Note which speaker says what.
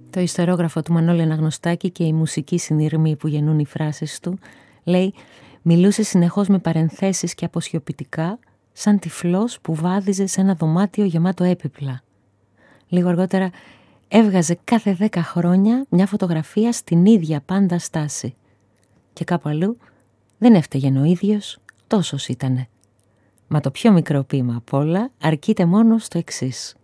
Speaker 1: Το ιστορόγραφο του Μανώλη Αναγνωστάκη και η μουσική συνειρμή που γεννούν οι φράσεις του λέει «Μιλούσε συνεχώς με παρενθέσεις και αποσιωπητικά, σαν τυφλός που βάδιζε σε ένα δωμάτιο γεμάτο έπιπλα». Λίγο αργότερα έβγαζε κάθε 10 χρόνια μια φωτογραφία στην ίδια πάντα στάση. Και κάπου αλλού δεν έφταιγεν ο ίδιος, τόσος ήτανε. Μα το πιο μικρό ποίημα απ' όλα αρκείται μόνο στο εξής.